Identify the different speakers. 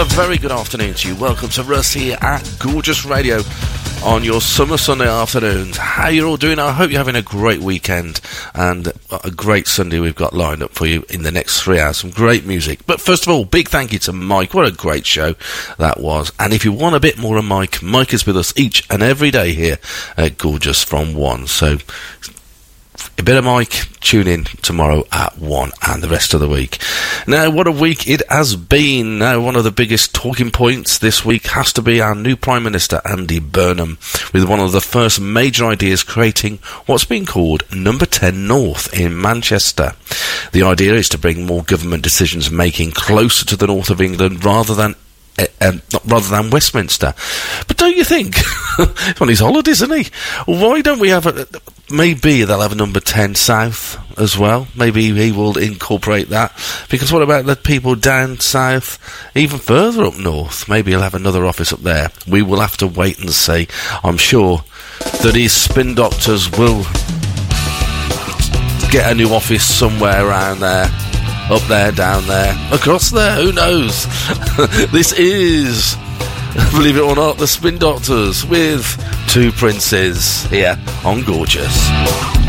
Speaker 1: a very good afternoon to you. Welcome to Russ here at Gorgeous Radio on your summer Sunday afternoons. How you all doing? I hope you're having a great weekend and a great Sunday we've got lined up for you in the next 3 hours. Some great music. But first of all, big thank you to Mike. What a great show that was. And if you want a bit more of Mike, Mike is with us each and every day here at Gorgeous from 1. So a bit of Mike, tune in tomorrow at 1 and the rest of the week. Now, what a week it has been. Now, one of the biggest talking points this week has to be our new Prime Minister, Andy Burnham, with one of the first major ideas creating what's been called Number 10 North in Manchester. The idea is to bring more government decisions making closer to the north of England rather than Westminster. But don't you think, on his holidays, isn't he? Why don't we have maybe they'll have a number 10 south as well. Maybe he will incorporate that. Because what about the people down south, even further up north? Maybe he'll have another office up there. We will have to wait and see. I'm sure that his spin doctors will get a new office somewhere around there. Up there, down there, across there, who knows? This is, believe it or not, the Spin Doctors with Two Princes here on Gorgeous.